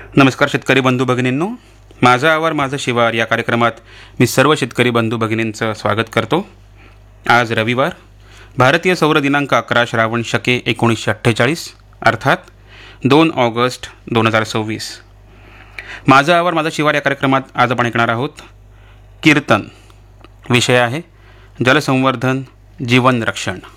नमस्कार शेतकरी बंधू भगिनींनो, माझा आवार माझं शिवार या कार्यक्रमात मी सर्व शेतकरी बंधू भगिनींचं स्वागत करतो. आज रविवार, भारतीय सौर दिनांक 11 श्रावण शके 1948 अर्थात 2 ऑगस्ट 2026. माझा आवार माझा शिवार या कार्यक्रमात आज आपण ऐकणार आहोत कीर्तन. विषय आहे जलसंवर्धन जीवन रक्षण.